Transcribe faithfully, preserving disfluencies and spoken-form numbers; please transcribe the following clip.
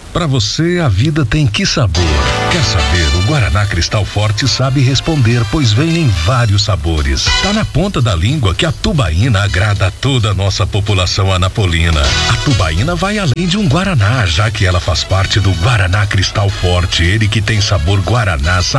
Pra você, a vida tem que sabor. Quer saber? O Guaraná Cristal Forte sabe responder, pois vem em vários sabores. Tá na ponta da língua que a tubaína agrada a toda a nossa população anapolina. A tubaína vai além de um Guaraná, já que ela faz parte do Guaraná Cristal Forte, ele que tem sabor Guaraná, sabor